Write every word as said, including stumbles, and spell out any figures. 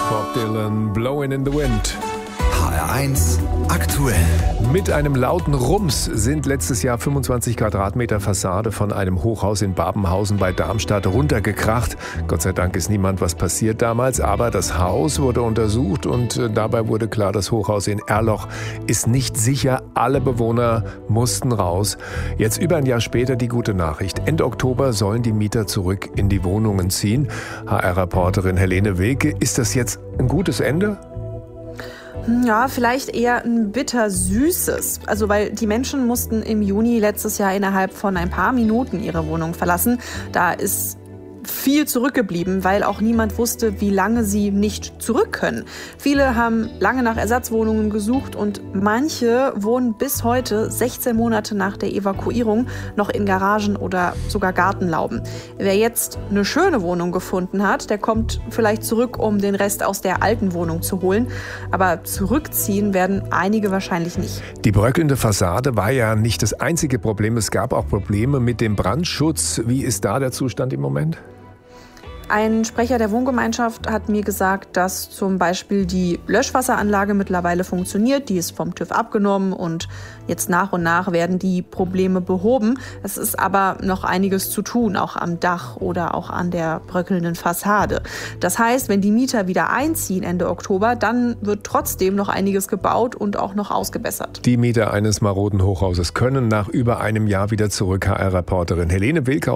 Bob Dylan, Blowin' in the Wind. H R eins aktuell. Mit einem lauten Rums sind letztes Jahr fünfundzwanzig Quadratmeter Fassade von einem Hochhaus in Babenhausen bei Darmstadt runtergekracht. Gott sei Dank ist niemand was passiert damals, aber das Haus wurde untersucht und dabei wurde klar, das Hochhaus in Erloch ist nicht sicher. Alle Bewohner mussten raus. Jetzt über ein Jahr später die gute Nachricht. Ende Oktober sollen die Mieter zurück in die Wohnungen ziehen. H R-Reporterin Helene Wilke, ist das jetzt ein gutes Ende? Ja, vielleicht eher ein bittersüßes. Also weil die Menschen mussten im Juni letztes Jahr innerhalb von ein paar Minuten ihre Wohnung verlassen. Da ist viel zurückgeblieben, weil auch niemand wusste, wie lange sie nicht zurück können. Viele haben lange nach Ersatzwohnungen gesucht und manche wohnen bis heute, sechzehn Monate nach der Evakuierung, noch in Garagen oder sogar Gartenlauben. Wer jetzt eine schöne Wohnung gefunden hat, der kommt vielleicht zurück, um den Rest aus der alten Wohnung zu holen. Aber zurückziehen werden einige wahrscheinlich nicht. Die bröckelnde Fassade war ja nicht das einzige Problem. Es gab auch Probleme mit dem Brandschutz. Wie ist da der Zustand im Moment? Ein Sprecher der Wohngemeinschaft hat mir gesagt, dass zum Beispiel die Löschwasseranlage mittlerweile funktioniert. Die ist vom TÜV abgenommen und jetzt nach und nach werden die Probleme behoben. Es ist aber noch einiges zu tun, auch am Dach oder auch an der bröckelnden Fassade. Das heißt, wenn die Mieter wieder einziehen Ende Oktober, dann wird trotzdem noch einiges gebaut und auch noch ausgebessert. Die Mieter eines maroden Hochhauses können nach über einem Jahr wieder zurück. H R-Reporterin Helene Wilke